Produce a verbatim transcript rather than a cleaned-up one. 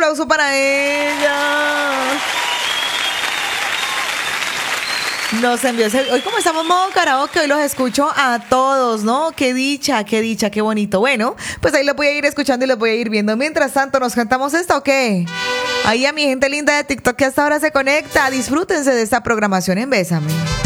aplauso para ella. Nos envió ese, hoy como estamos en modo karaoke, hoy los escucho a todos, ¿no? Qué dicha, qué dicha, qué bonito. Bueno, pues ahí los voy a ir escuchando y los voy a ir viendo. Mientras tanto, ¿nos cantamos esto o qué? Ahí a mi gente linda de TikTok que hasta ahora se conecta. Disfrútense de esta programación en Bésame.